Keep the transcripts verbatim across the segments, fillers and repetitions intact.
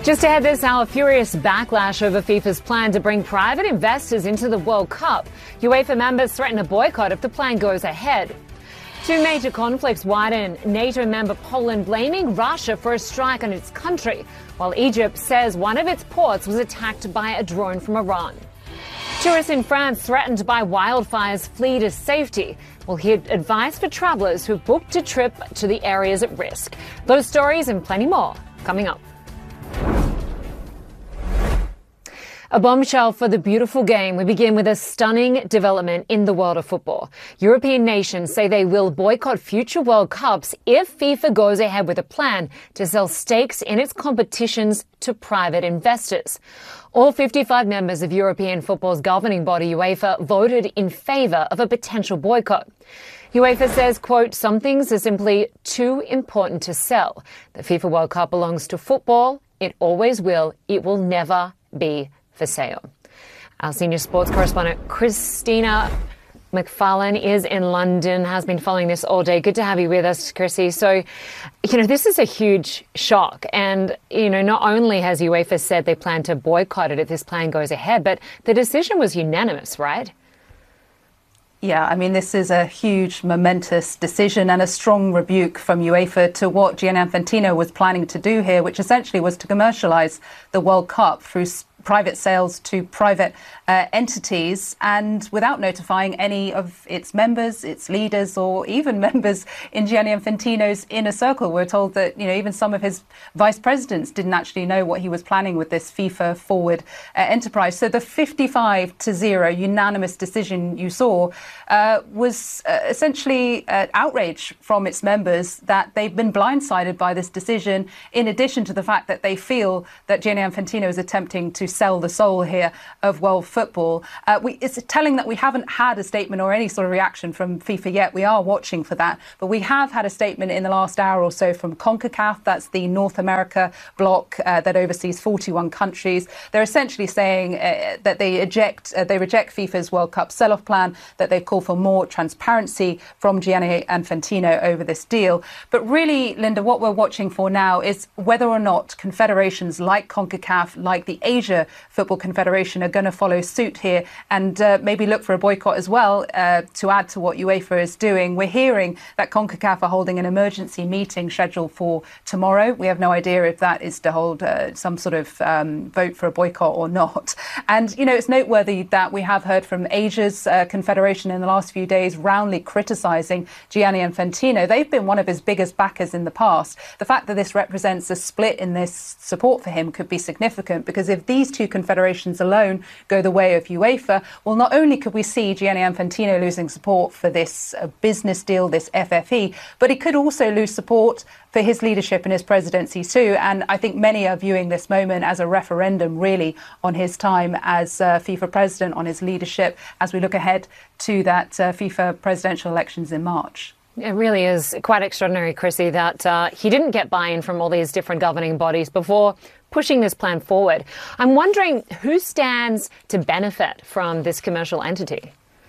Just ahead this hour, furious backlash over FIFA's plan to bring private investors into the World Cup. UEFA members threaten a boycott if the plan goes ahead. Two major conflicts widen, NATO member Poland blaming Russia for a strike on its country, while Egypt says one of its ports was attacked by a drone from Iran. Tourists in France threatened by wildfires flee to safety. We'll hear advice for travellers who've booked a trip to the areas at risk. Those stories and plenty more coming up. A bombshell for the beautiful game. We begin with a stunning development in the world of football. European nations say they will boycott future World Cups if FIFA goes ahead with a plan to sell stakes in its competitions to private investors. All fifty-five members of European football's governing body, UEFA, voted in favour of a potential boycott. UEFA says, quote, some things are simply too important to sell. The FIFA World Cup belongs to football. It always will. It will never be for sale. Our senior sports correspondent Christina McFarlane is in London, has been following this all day. Good to have you with us, Chrissy. So, you know, this is a huge shock. And, you know, not only has UEFA said they plan to boycott it if this plan goes ahead, but the decision was unanimous, right? Yeah, I mean, this is a huge, momentous decision and a strong rebuke from UEFA to what Gianni Infantino was planning to do here, which essentially was to commercialise the World Cup through private sales to private uh, entities and without notifying any of its members, its leaders, or even members in Gianni Infantino's inner circle. We're told that, you know, even some of his vice presidents didn't actually know what he was planning with this FIFA forward uh, enterprise. So the fifty-five to zero unanimous decision you saw uh, was uh, essentially uh, outrage from its members that they've been blindsided by this decision, in addition to the fact that they feel that Gianni Infantino is attempting to sell the soul here of world football. Uh, we, it's telling that we haven't had a statement or any sort of reaction from FIFA yet. We are watching for that. But we have had a statement in the last hour or so from CONCACAF. That's the North America bloc uh, that oversees forty-one countries. They're essentially saying uh, that they eject, uh, they reject FIFA's World Cup sell-off plan, that they call for more transparency from Gianni Infantino over this deal. But really, Linda, what we're watching for now is whether or not confederations like CONCACAF, like the Asia Football Confederation, are going to follow suit here and uh, maybe look for a boycott as well uh, to add to what UEFA is doing. We're hearing that CONCACAF are holding an emergency meeting scheduled for tomorrow. We have no idea if that is to hold uh, some sort of um, vote for a boycott or not. And, you know, it's noteworthy that we have heard from Asia's uh, confederation in the last few days roundly criticising Gianni Infantino. They've been one of his biggest backers in the past. The fact that this represents a split in this support for him could be significant, because if these two confederations alone go the way of UEFA, well, not only could we see Gianni Infantino losing support for this uh, business deal, this F F E, but he could also lose support for his leadership and his presidency too. And I think many are viewing this moment as a referendum, really, on his time as uh, FIFA president, on his leadership, as we look ahead to that uh, FIFA presidential elections in March. It really is quite extraordinary, Chrissy, that uh, he didn't get buy-in from all these different governing bodies before pushing this plan forward. I'm wondering who stands to benefit from this commercial entity?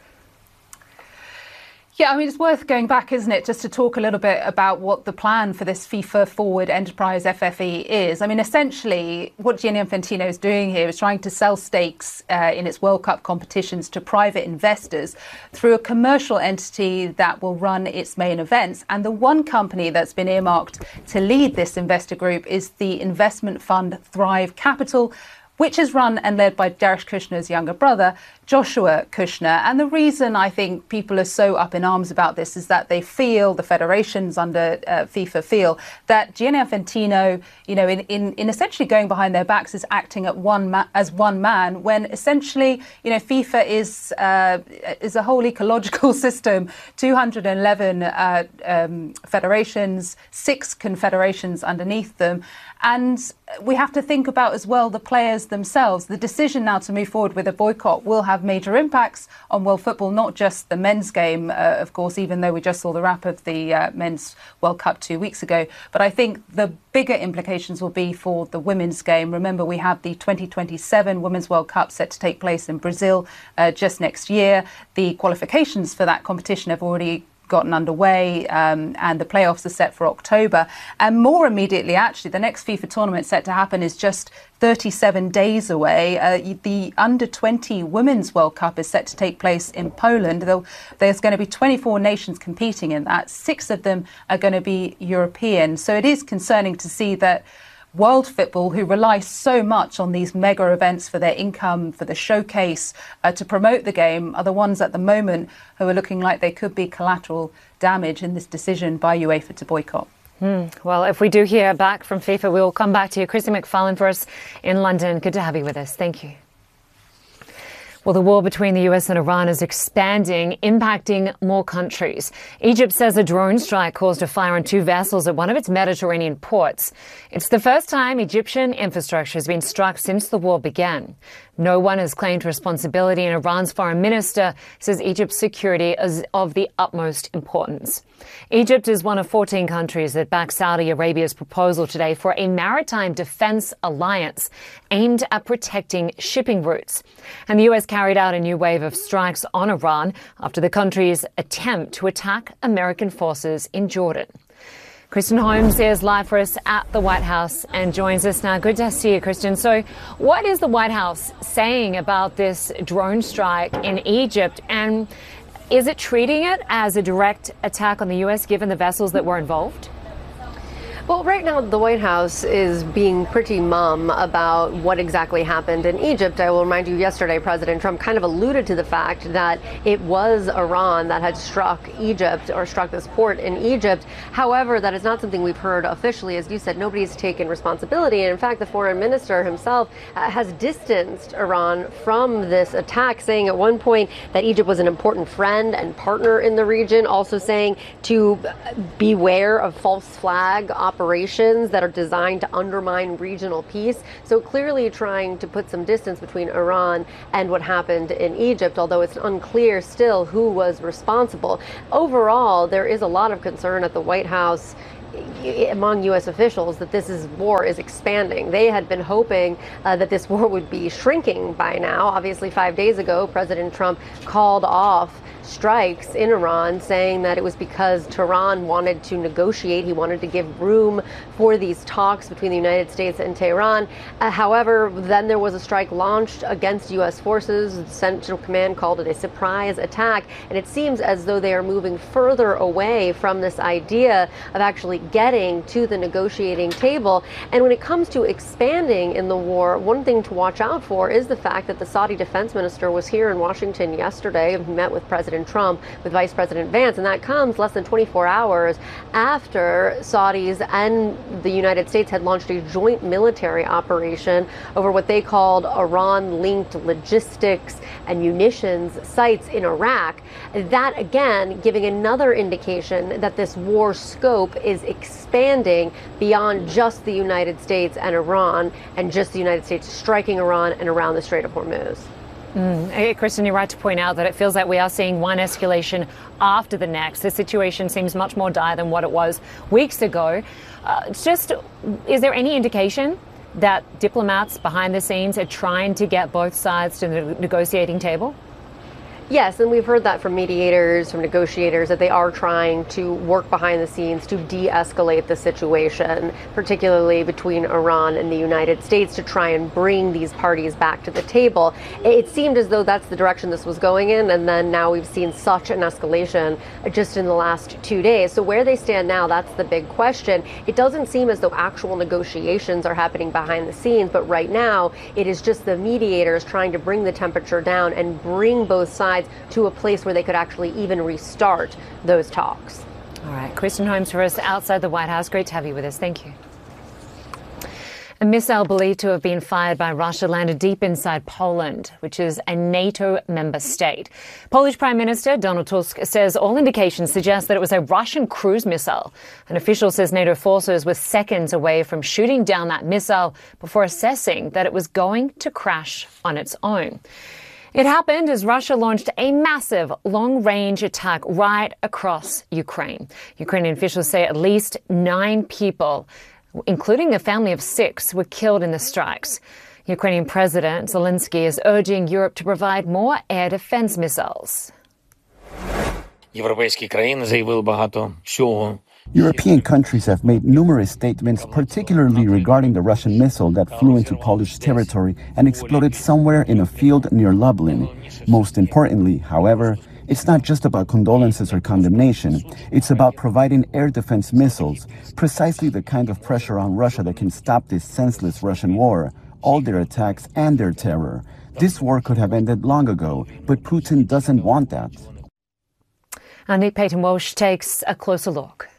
Yeah, I mean, it's worth going back, isn't it, just to talk a little bit about what the plan for this FIFA Forward Enterprise F F E is. I mean, essentially, what Gianni Infantino is doing here is trying to sell stakes uh, in its World Cup competitions to private investors through a commercial entity that will run its main events. And the one company that's been earmarked to lead this investor group is the investment fund Thrive Capital, which is run and led by Jared Kushner's younger brother, Joshua Kushner. And the reason I think people are so up in arms about this is that they feel, the federations under uh, FIFA feel, that Gianni Infantino, you know, in, in, in essentially going behind their backs, is acting at one ma- as one man, when essentially, you know, FIFA is uh, is a whole ecological system, two hundred eleven uh, um, federations, six confederations underneath them. And we have to think about as well the players themselves. The decision now to move forward with a boycott will have major impacts on world football, not just the men's game, uh, of course, even though we just saw the wrap of the uh, men's World Cup two weeks ago. But I think the bigger implications will be for the women's game. Remember, we have the twenty twenty-seven Women's World Cup set to take place in Brazil uh, just next year. The qualifications for that competition have already gotten underway, um, and the playoffs are set for October. And more immediately, actually, the next FIFA tournament set to happen is just thirty-seven days away. Uh, the under twenty Women's World Cup is set to take place in Poland. Though there's going to be twenty-four nations competing in that. Six of them are going to be European. So it is concerning to see that world football, who rely so much on these mega events for their income, for the showcase, uh, to promote the game, are the ones at the moment who are looking like they could be collateral damage in this decision by UEFA to boycott. Hmm. Well, if we do hear back from FIFA, we will come back to you. Kristen McFarlane for us in London. Good to have you with us. Thank you. Well, the war between the U S and Iran is expanding, impacting more countries. Egypt says a drone strike caused a fire on two vessels at one of its Mediterranean ports. It's the first time Egyptian infrastructure has been struck since the war began. No one has claimed responsibility, and Iran's foreign minister says Egypt's security is of the utmost importance. Egypt is one of fourteen countries that backed Saudi Arabia's proposal today for a maritime defense alliance aimed at protecting shipping routes. And the U S carried out a new wave of strikes on Iran after the country's attempt to attack American forces in Jordan. Kristen Holmes is live for us at the White House and joins us now. Good to see you, Kristen. So what is the White House saying about this drone strike in Egypt? And is it treating it as a direct attack on the U S given the vessels that were involved? Well, right now, the White House is being pretty mum about what exactly happened in Egypt. I will remind you, yesterday, President Trump kind of alluded to the fact that it was Iran that had struck Egypt or struck this port in Egypt. However, that is not something we've heard officially. As you said, nobody's taken responsibility. And in fact, the foreign minister himself uh, has distanced Iran from this attack, saying at one point that Egypt was an important friend and partner in the region, also saying to beware of false flag operations. operations that are designed to undermine regional peace. So clearly trying to put some distance between Iran and what happened in Egypt, although it's unclear still who was responsible. Overall, there is a lot of concern at the White House among U S officials that this is war is expanding. They had been hoping uh, that this war would be shrinking by now. Obviously, five days ago, President Trump called off strikes in Iran, saying that it was because Tehran wanted to negotiate. He wanted to give room for these talks between the United States and Tehran. Uh, however, then there was a strike launched against U S forces. Central Command called it a surprise attack. And it seems as though they are moving further away from this idea of actually getting to the negotiating table. And when it comes to expanding in the war, one thing to watch out for is the fact that the Saudi defense minister was here in Washington yesterday and met with President Trump, with Vice President Vance, and that comes less than twenty-four hours after Saudis and the United States had launched a joint military operation over what they called Iran-linked logistics and munitions sites in Iraq. That, again, giving another indication that this war scope is expanding beyond just the United States and Iran, and just the United States striking Iran and around the Strait of Hormuz. Mm. Hey, Kristen, you're right to point out that it feels like we are seeing one escalation after the next. The situation seems much more dire than what it was weeks ago. Uh, it's just, is there any indication that diplomats behind the scenes are trying to get both sides to the negotiating table? Yes, and we've heard that from mediators, from negotiators, that they are trying to work behind the scenes to de-escalate the situation, particularly between Iran and the United States, to try and bring these parties back to the table. It seemed as though that's the direction this was going in, and then now we've seen such an escalation just in the last two days. So where they stand now, that's the big question. It doesn't seem as though actual negotiations are happening behind the scenes, but right now it is just the mediators trying to bring the temperature down and bring both sides to a place where they could actually even restart those talks. All right, Kristen Holmes for us outside the White House. Great to have you with us. Thank you. A missile believed to have been fired by Russia landed deep inside Poland, which is a NATO member state. Polish Prime Minister Donald Tusk says all indications suggest that it was a Russian cruise missile. An official says NATO forces were seconds away from shooting down that missile before assessing that it was going to crash on its own. It happened as Russia launched a massive long-range attack right across Ukraine. Ukrainian officials say at least nine people, including a family of six, were killed in the strikes. Ukrainian President Zelensky is urging Europe to provide more air defense missiles. Європейські країни заявили багато всього. European countries have made numerous statements, particularly regarding the Russian missile that flew into Polish territory and exploded somewhere in a field near Lublin. Most importantly, however, it's not just about condolences or condemnation. It's about providing air defense missiles, precisely the kind of pressure on Russia that can stop this senseless Russian war, all their attacks and their terror. This war could have ended long ago, but Putin doesn't want that. And Nick Payton-Walsh takes a closer look.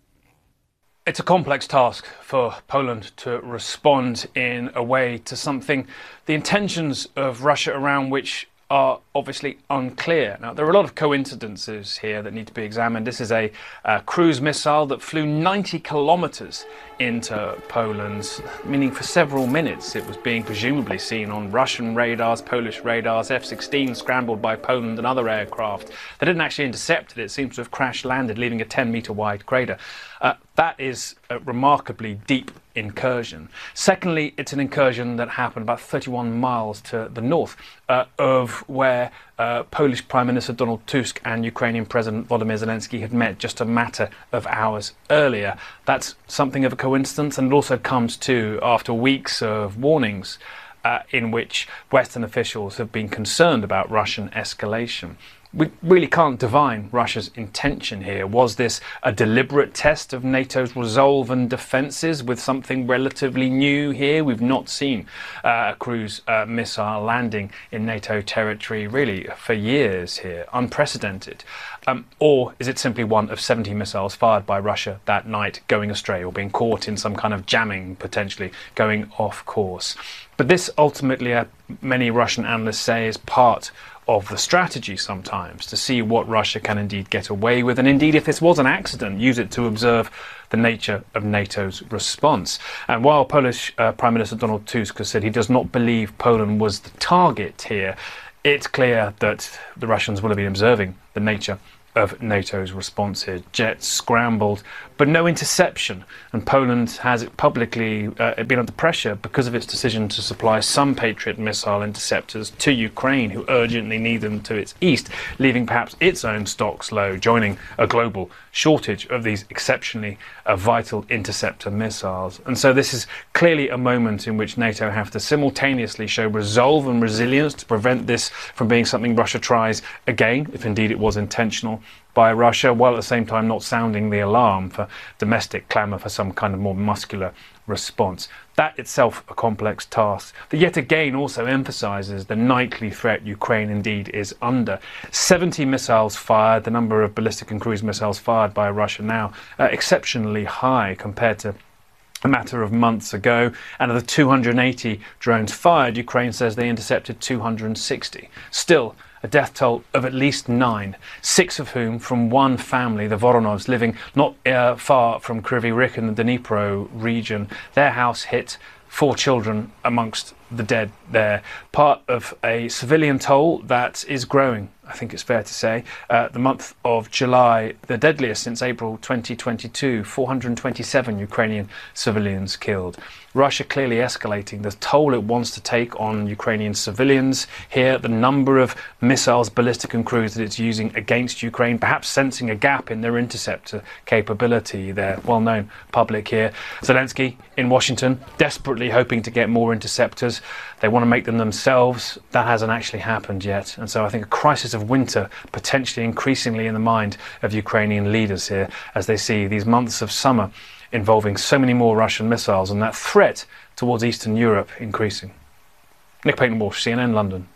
It's a complex task for Poland to respond in a way to something, the intentions of Russia around which are obviously unclear. Now, there are a lot of coincidences here that need to be examined. This is a, a cruise missile that flew ninety kilometers into Poland, meaning for several minutes it was being presumably seen on Russian radars, Polish radars, F sixteen scrambled by Poland and other aircraft. They didn't actually intercept it. It seems to have crash landed, leaving a ten meter wide crater. Uh, that is a remarkably deep incursion. Secondly, it's an incursion that happened about thirty-one miles to the north uh, of where uh, Polish Prime Minister Donald Tusk and Ukrainian President Volodymyr Zelensky had met just a matter of hours earlier. That's something of a coincidence, and it also comes too after weeks of warnings uh, in which Western officials have been concerned about Russian escalation. We really can't divine Russia's intention here. Was this a deliberate test of NATO's resolve and defences with something relatively new here? We've not seen uh, a cruise uh, missile landing in NATO territory really for years here, unprecedented. Um, or is it simply one of seventy missiles fired by Russia that night going astray or being caught in some kind of jamming, potentially going off course? But this ultimately, uh, many Russian analysts say, is part of the strategy sometimes, to see what Russia can indeed get away with, and indeed, if this was an accident, use it to observe the nature of NATO's response. And while Polish uh, Prime Minister Donald Tusk has said he does not believe Poland was the target here, it's clear that the Russians will have been observing the nature of NATO's response here. Jets scrambled, but no interception. And Poland has publicly uh, been under pressure because of its decision to supply some Patriot missile interceptors to Ukraine, who urgently need them to its east, leaving perhaps its own stocks low, joining a global shortage of these exceptionally uh, vital interceptor missiles. And so this is clearly a moment in which NATO have to simultaneously show resolve and resilience to prevent this from being something Russia tries again, if indeed it was intentional by Russia, while at the same time not sounding the alarm for domestic clamour for some kind of more muscular response. That itself a complex task that yet again also emphasises the nightly threat Ukraine indeed is under. seventy missiles fired, the number of ballistic and cruise missiles fired by Russia now uh, exceptionally high compared to a matter of months ago. And of the two hundred eighty drones fired, Ukraine says they intercepted two hundred sixty. Still, a death toll of at least nine, six of whom from one family, the Voronovs, living not uh, far from Kryvyi Rih in the Dnipro region. Their house hit, four children amongst the dead there. Part of a civilian toll that is growing, I think it's fair to say. Uh, the month of July, the deadliest since April twenty twenty-two, four hundred twenty-seven Ukrainian civilians killed. Russia clearly escalating the toll it wants to take on Ukrainian civilians here, the number of missiles, ballistic and cruise that it's using against Ukraine, perhaps sensing a gap in their interceptor capability, their well-known public here. Zelensky in Washington, desperately hoping to get more interceptors. They want to make them themselves. That hasn't actually happened yet. And so I think a crisis of winter potentially increasingly in the mind of Ukrainian leaders here as they see these months of summer involving so many more Russian missiles and that threat towards Eastern Europe increasing. Nick Payton-Walsh, C N N, London.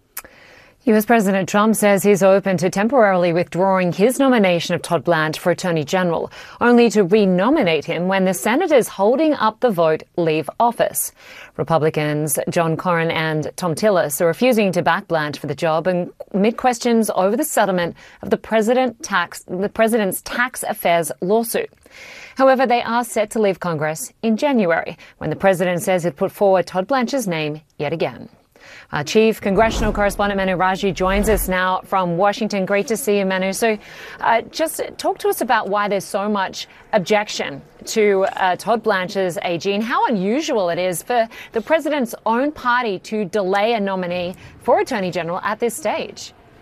U S President Trump says he's open to temporarily withdrawing his nomination of Todd Blanche for Attorney General, only to re-nominate him when the senators holding up the vote leave office. Republicans John Cornyn and Tom Tillis are refusing to back Blanche for the job amid questions over the settlement of the president tax, the president's tax affairs lawsuit. However, they are set to leave Congress in January, when the president says he'd put forward Todd Blanche's name yet again. Our chief congressional correspondent Manu Raji joins us now from Washington. Great to see you, Manu. So uh, just talk to us about why there's so much objection to uh, Todd Blanche's A G and how unusual it is for the president's own party to delay a nominee for Attorney General at this stage.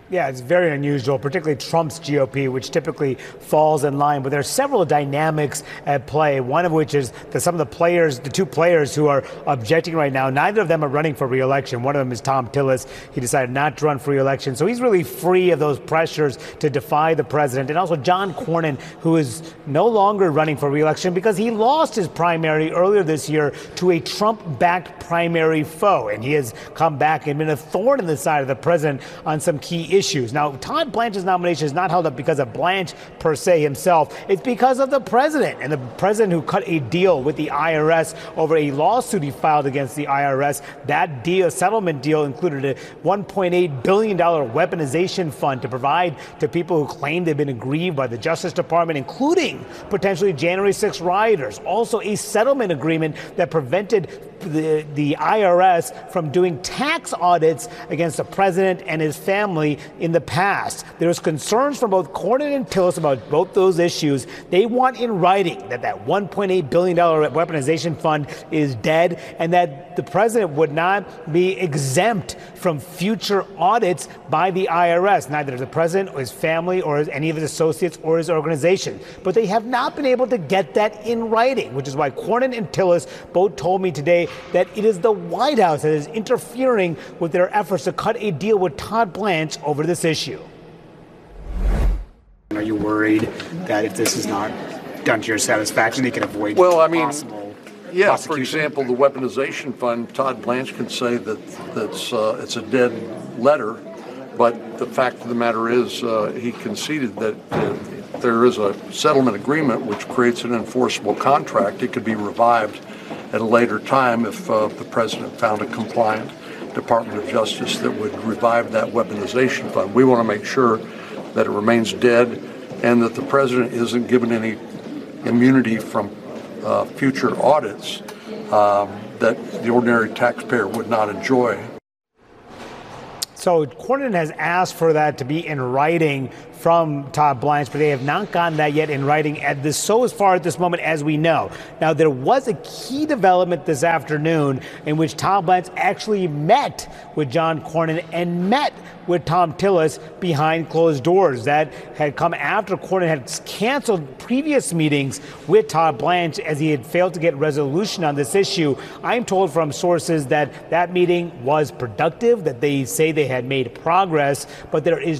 Yeah, it's very unusual, particularly Trump's G O P, which typically falls in line. But there are several dynamics at play, one of which is that some of the players, the two players who are objecting right now, neither of them are running for re-election. One of them is Thom Tillis. He decided not to run for re-election. So he's really free of those pressures to defy the president. And also John Cornyn, who is no longer running for re-election because he lost his primary earlier this year to a Trump-backed primary foe. And he has come back and been a thorn in the side of the president on some key issues. Issues. Now, Todd Blanche's nomination is not held up because of Blanche per se himself. It's because of the president and the president who cut a deal with the I R S over a lawsuit he filed against the I R S. That deal, settlement deal, included a one point eight billion dollars weaponization fund to provide to people who claim they've been aggrieved by the Justice Department, including potentially January sixth rioters. Also, a settlement agreement that prevented the, the I R S from doing tax audits against the president and his family in the past. There's concerns from both Cornyn and Tillis about both those issues. They want in writing that that one point eight billion dollars weaponization fund is dead and that the president would not be exempt from future audits by the I R S, neither the president or his family or any of his associates or his organization. But they have not been able to get that in writing, which is why Cornyn and Tillis both told me today that it is the White House that is interfering with their efforts to cut a deal with Todd Blanche over this issue. Are you worried that if this is not done to your satisfaction, they can avoid well, I mean, possible yeah, for example, the weaponization fund, Todd Blanche can say that that's uh, it's a dead letter, but the fact of the matter is uh, he conceded that uh, there is a settlement agreement which creates an enforceable contract. It could be revived at a later time if uh, the president found a compliant Department of Justice that would revive that weaponization fund. We want to make sure that it remains dead and that the president isn't given any immunity from uh, future audits um, that the ordinary taxpayer would not enjoy. So Cornyn has asked for that to be in writing from Todd Blanche, but they have not gotten that yet in writing at this so as far at this moment as we know. Now, there was a key development this afternoon in which Todd Blanche actually met with John Cornyn and met with Thom Tillis behind closed doors. That had come after Cornyn had canceled previous meetings with Todd Blanche as he had failed to get resolution on this issue. I'm told from sources that that meeting was productive, that they say they had made progress, but there is